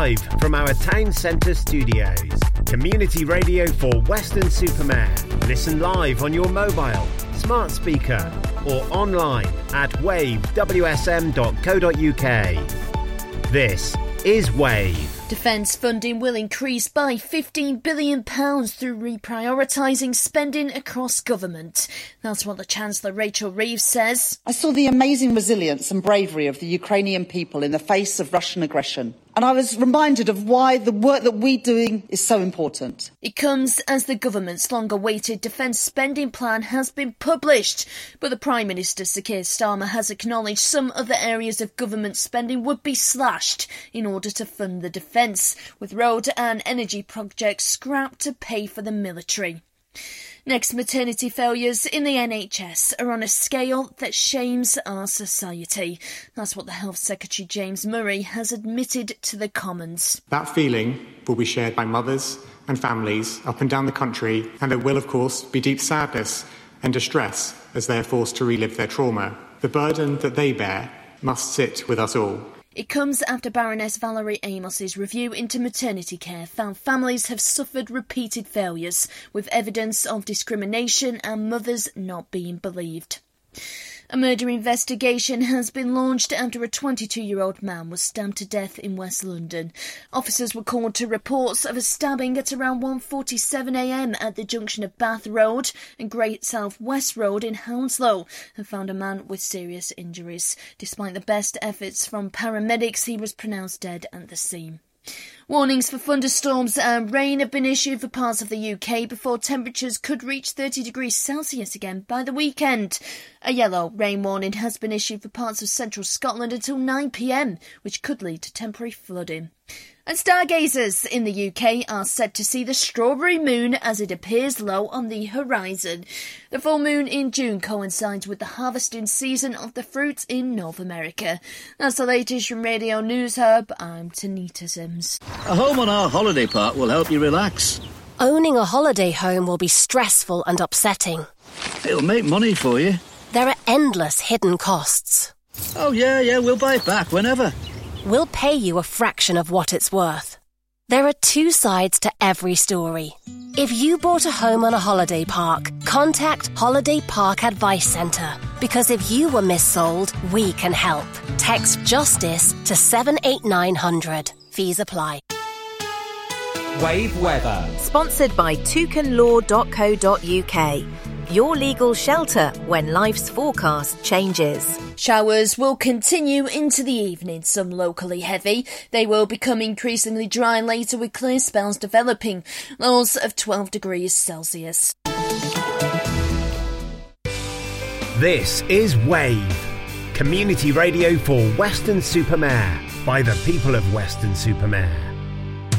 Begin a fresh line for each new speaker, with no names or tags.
live from our town centre studios. Community radio for Weston-super-Mare. Listen live on your mobile, smart speaker or online at wavewsm.co.uk. This is Wave.
Defence funding will increase by £15 billion through reprioritising spending across government. That's what the Chancellor Rachel Reeves says.
I saw the amazing resilience and bravery of the Ukrainian people in the face of Russian aggression. And I was reminded of why the work that we're doing is so important.
It comes as the government's long-awaited defence spending plan has been published. But the Prime Minister, Sir Keir Starmer, has acknowledged some other areas of government spending would be slashed in order to fund the defence, with road and energy projects scrapped to pay for the military. Next, maternity failures in the NHS are on a scale that shames our society. That's what the Health Secretary James Murray has admitted to the Commons.
That feeling will be shared by mothers and families up and down the country, and there will, of course, be deep sadness and distress as they are forced to relive their trauma. The burden that they bear must sit with us all.
It comes after Baroness Valerie Amos's review into maternity care found families have suffered repeated failures, with evidence of discrimination and mothers not being believed. A murder investigation has been launched after a 22-year-old man was stabbed to death in West London. Officers were called to reports of a stabbing at around 1:47am at the junction of Bath Road and Great South West Road in Hounslow and found a man with serious injuries. Despite the best efforts from paramedics, he was pronounced dead at the scene. Warnings for thunderstorms and rain have been issued for parts of the UK before temperatures could reach 30 degrees Celsius again by the weekend. A yellow rain warning has been issued for parts of central Scotland until 9pm, which could lead to temporary flooding. And stargazers in the UK are said to see the strawberry moon as it appears low on the horizon. The full moon in June coincides with the harvesting season of the fruits in North America. That's the latest from Radio News Hub. I'm Tanita Sims.
A home on our holiday park will help you relax.
Owning a holiday home will be stressful and upsetting.
It'll make money for you.
There are endless hidden costs.
Oh, yeah, we'll buy it back whenever.
We'll pay you a fraction of what it's worth. There are two sides to every story. If you bought a home on a holiday park, contact Holiday Park Advice Centre. Because if you were missold, we can help. Text JUSTICE to 78900. Fees apply.
Wave weather.
Sponsored by toucanlaw.co.uk. Your legal shelter when life's forecast changes.
Showers will continue into the evening, some locally heavy. They will become increasingly dry later with clear spells developing. Lows of 12 degrees Celsius.
This is Wave. Community radio for Weston-super-Mare by the people of Weston-super-Mare.